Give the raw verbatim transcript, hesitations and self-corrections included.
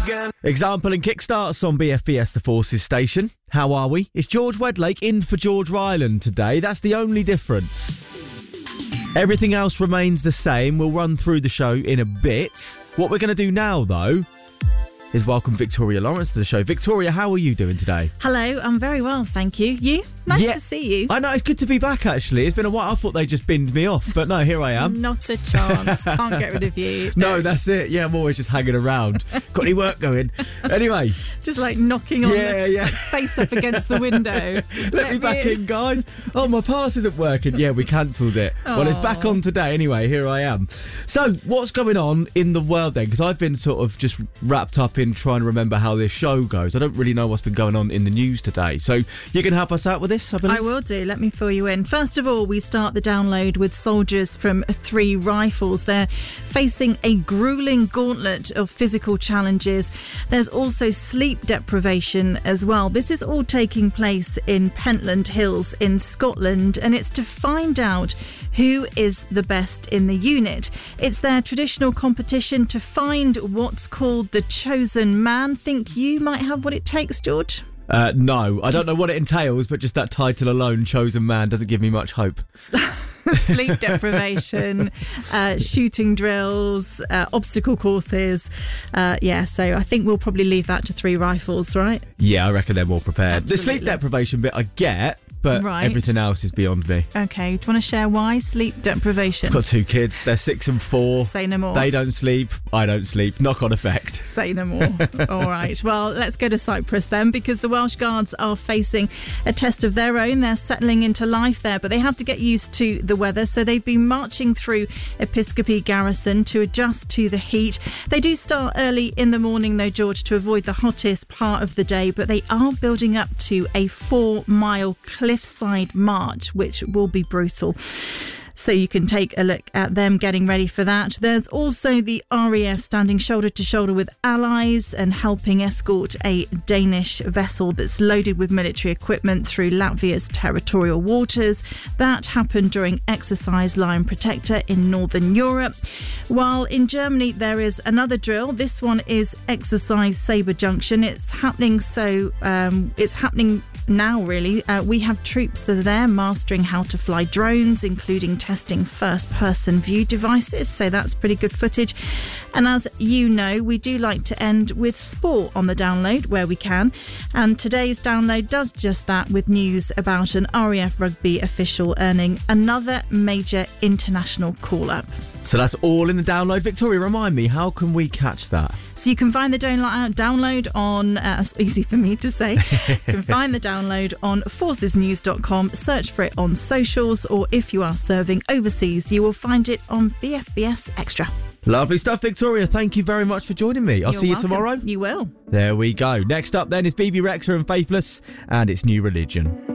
again. Example and kickstarts on B F B S The Forces station. How are we? It's George Wedlake in for George Ryland today. That's the only difference. Everything else remains the same. We'll run through the show in a bit. What we're going to do now, though, is welcome Victoria Lawrence to the show. Victoria, how are you doing today? Hello, I'm very well, thank you. You? Nice yeah, to see you. I know, it's good to be back, actually. It's been a while. I thought they just binned me off, but no, here I am. Not a chance. Can't get rid of you. No, that's it. Yeah, I'm always just hanging around. Got any work going? Anyway. Just like knocking on yeah, the yeah. like, face up against the window. Let, Let me back in. in, guys. Oh, my pass isn't working. Yeah, we cancelled it. Aww. Well, it's back on today anyway. Here I am. So, what's going on in the world then? Because I've been sort of just wrapped up in trying to remember how this show goes. I don't really know what's been going on in the news today. So, you can help us out with this, I believe? I will do. Let me fill you in. First of all, we start the download with soldiers from Three Rifles. They're facing a gruelling gauntlet of physical challenges. There's also sleep deprivation as well. This is all taking place in Pentland Hills in Scotland, and it's to find out who is the best in the unit. It's their traditional competition to find what's called the chosen man. Think you might have what it takes, George? Uh, no, I don't know what it entails, but just that title alone, Chosen Man, doesn't give me much hope. Sleep deprivation, uh, shooting drills, uh, obstacle courses. Uh, yeah, so I think we'll probably leave that to Three Rifles, right? Yeah, I reckon they're more prepared. Absolutely. The sleep deprivation bit I get, but right. everything else is beyond me. Okay, do you want to share why sleep deprivation? I've got two kids, they're six and four. Say no more. They don't sleep, I don't sleep. Knock-on effect. Say no more. All right, well, let's go to Cyprus then, because the Welsh Guards are facing a test of their own. They're settling into life there, but they have to get used to the weather, so they've been marching through Episcopi Garrison to adjust to the heat. They do start early in the morning, though, George, to avoid the hottest part of the day, but they are building up to a four-mile cliffside march, which will be brutal. So you can take a look at them getting ready for that. There's also the R A F standing shoulder to shoulder with allies and helping escort a Danish vessel that's loaded with military equipment through Latvia's territorial waters. That happened during Exercise Lion Protector in Northern Europe. While in Germany there is another drill. This one is Exercise Sabre Junction. It's happening so um, it's happening now, really. Uh, we have troops that are there mastering how to fly drones, including testing first-person view devices, so that's pretty good footage. And as you know, we do like to end with sport on the download where we can, and today's download does just that, with news about an R A F rugby official earning another major international call-up. So that's all in the download. Victoria, remind me, how can we catch that? So you can find the download on, uh, it's easy for me to say, you can find the download on forces news dot com, search for it on socials, or if you are serving overseas, you will find it on B F B S Extra. Lovely stuff, Victoria. Thank you very much for joining me. I'll You're see you welcome. tomorrow. You will. There we go. Next up then is B B Rexha and Faithless, and it's New Religion.